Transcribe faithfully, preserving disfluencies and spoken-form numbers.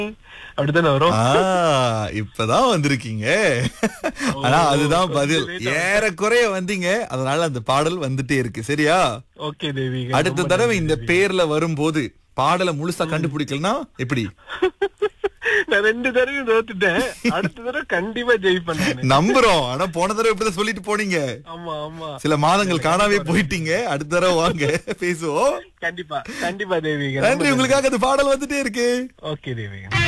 அப்படித்தானே வரும். ஆ, இப்பதான் வந்திருக்கீங்க. ஆனா அதுதான் பதில். ஏறக்குறைய வந்தீங்க. அதனால அந்த பாடல் வந்துட்டே இருக்கு. சரியா? ஓகே தேவி. அடுத்த தடவை இந்த பேர்ல வரும்போது பாடலை முழுசா கண்டுபிடிக்கலனா எப்படி? நான் ரெண்டு தடவையும் தோத்துட்டேன். அடுத்த தடவை கண்டிப்பா ஜெயிப்பேன். நம்புறோம். ஆனா போன தடவை இப்பதான் சொல்லிட்டு போனீங்க. ஆமா ஆமா. சில மாதங்கள் காணாவே போயிட்டீங்க. அடுத்த தடவை வாங்க பேசுவோம். கண்டிப்பா கண்டிப்பா தேவி. நன்றி. உங்களுக்காக அந்த பாடல் வந்துட்டே இருக்கு. ஓகே தேவி.